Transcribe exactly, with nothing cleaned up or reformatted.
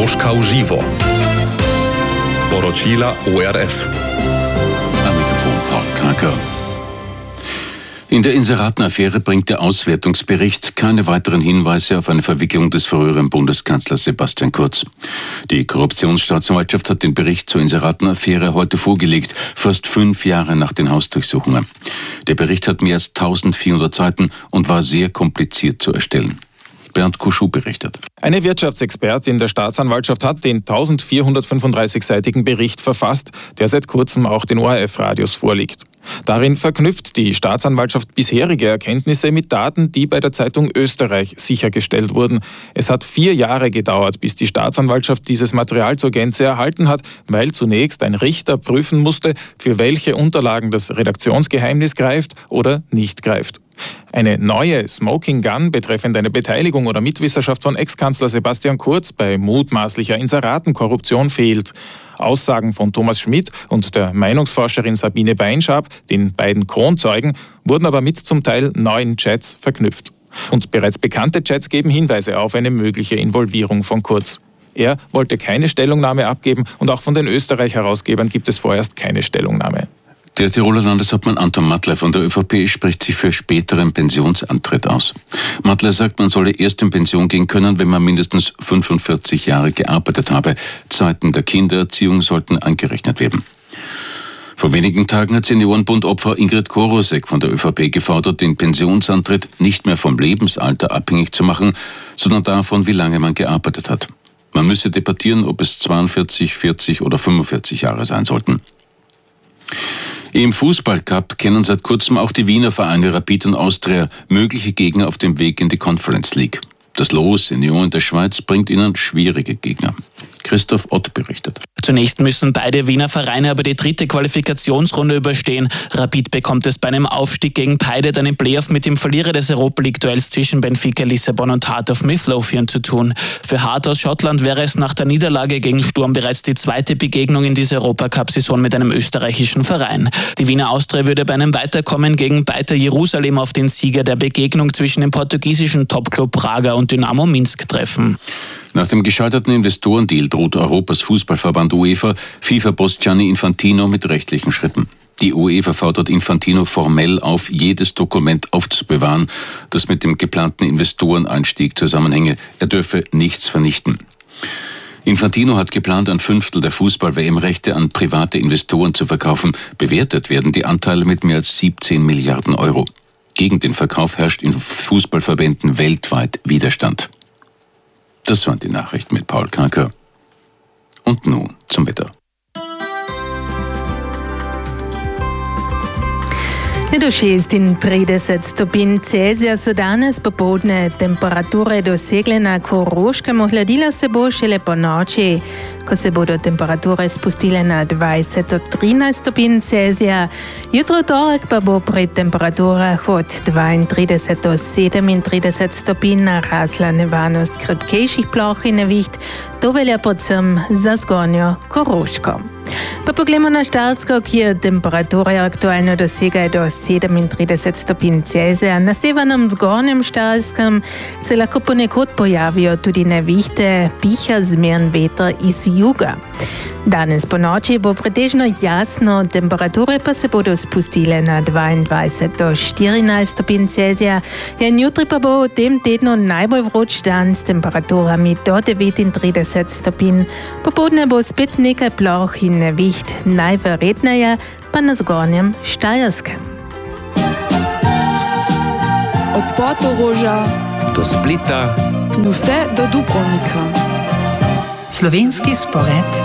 Koroška v živo. Poročila O R F. Am Mikrofon Paul Kraker. In der Inseraten-Affäre bringt der Auswertungsbericht keine weiteren Hinweise auf eine Verwicklung des früheren Bundeskanzlers Sebastian Kurz. Die Korruptionsstaatsanwaltschaft hat den Bericht zur Inseraten-Affäre heute vorgelegt, fast fünf Jahre nach den Hausdurchsuchungen. Der Bericht hat mehr als eintausendvierhundert Seiten und war sehr kompliziert zu erstellen. Bernd Kuschuh berichtet. Eine Wirtschaftsexpertin der Staatsanwaltschaft hat den eintausendvierhundertfünfunddreißig-seitigen Bericht verfasst, der seit kurzem auch den O R F-Radios vorliegt. Darin verknüpft die Staatsanwaltschaft bisherige Erkenntnisse mit Daten, die bei der Zeitung Österreich sichergestellt wurden. Es hat vier Jahre gedauert, bis die Staatsanwaltschaft dieses Material zur Gänze erhalten hat, weil zunächst ein Richter prüfen musste, für welche Unterlagen das Redaktionsgeheimnis greift oder nicht greift. Eine neue Smoking Gun betreffend eine Beteiligung oder Mitwisserschaft von Ex-Kanzler Sebastian Kurz bei mutmaßlicher Inseratenkorruption fehlt. Aussagen von Thomas Schmidt und der Meinungsforscherin Sabine Beinschab, den beiden Kronzeugen, wurden aber mit zum Teil neuen Chats verknüpft. Und bereits bekannte Chats geben Hinweise auf eine mögliche Involvierung von Kurz. Er wollte keine Stellungnahme abgeben und auch von den Österreich-Herausgebern gibt es vorerst keine Stellungnahme. Der Tiroler Landeshauptmann Anton Mattler von der ÖVP spricht sich für späteren Pensionsantritt aus. Mattler sagt, man solle erst in Pension gehen können, wenn man mindestens fünfundvierzig Jahre gearbeitet habe. Zeiten der Kindererziehung sollten angerechnet werden. Vor wenigen Tagen hat Seniorenbund-Opfer Ingrid Korosek von der ÖVP gefordert, den Pensionsantritt nicht mehr vom Lebensalter abhängig zu machen, sondern davon, wie lange man gearbeitet hat. Man müsse debattieren, ob es zweiundvierzig, vierzig oder fünfundvierzig Jahre sein sollten. Im Fußballcup kennen seit kurzem auch die Wiener Vereine Rapid und Austria mögliche Gegner auf dem Weg in die Conference League. Das Los in Lyon in der Schweiz bringt ihnen schwierige Gegner. Christoph Ott berichtet. Zunächst müssen beide Wiener Vereine aber die dritte Qualifikationsrunde überstehen. Rapid bekommt es bei einem Aufstieg gegen Peidet einen Playoff mit dem Verlierer des Europa League-Duells zwischen Benfica Lissabon und Heart of Midlothian zu tun. Für Heart aus Schottland wäre es nach der Niederlage gegen Sturm bereits die zweite Begegnung in dieser Europacup-Saison mit einem österreichischen Verein. Die Wiener Austria würde bei einem Weiterkommen gegen Beitar Jerusalem auf den Sieger der Begegnung zwischen dem portugiesischen Topclub Braga und Dynamo Minsk treffen. Nach dem gescheiterten Investorendeal droht Europas Fußballverband UEFA FIFA-Boss Gianni Infantino mit rechtlichen Schritten. Die UEFA fordert Infantino formell auf, jedes Dokument aufzubewahren, das mit dem geplanten Investoreneinstieg zusammenhänge. Er dürfe nichts vernichten. Infantino hat geplant, ein Fünftel der Fußball-W M-Rechte an private Investoren zu verkaufen. Bewertet werden die Anteile mit mehr als siebzehn Milliarden Euro. Gegen den Verkauf herrscht in Fußballverbänden weltweit Widerstand. Das waren die Nachrichten mit Paul Kraker. Und nun zum Wetter. Do šest in trideset stopinj Celzija so danes popoldne temperature dosegle na Koroškem, ohladilo se bo šele po noči, ko se bodo temperature spustile na dvajset do trinajst stopinj Celzija. Jutro torek pa bo pri temperaturah od dvaintrideset do sedemintrideset stopinj narasla nevarnost krepkejših ploh in neviht. To velja predvsem za zgornjo Koroško. Pa poglejmo na Štajersko, kjer temperature aktualno dosegajo do sedemintrideset stopinj Celzija. Na severnem zgornjem Štajerskem se lahko ponekod pojavijo tudi nevihte, piha zmeren veter iz juga. Danes po noči bo pretežno jasno, temperature pa se bodo spustile na dvaindvajset do štirinajst stopinj Celzija. In jutri pa bo v tem tednu najbolj vroč dan s temperaturami do devetintrideset stopinj. Popoldne bo spet nekaj ploh in neviht, najverjetneje pa na zgornjem Štajerskem. Od Portoroža do Splita, vse do Dubrovnika. Slovenski spored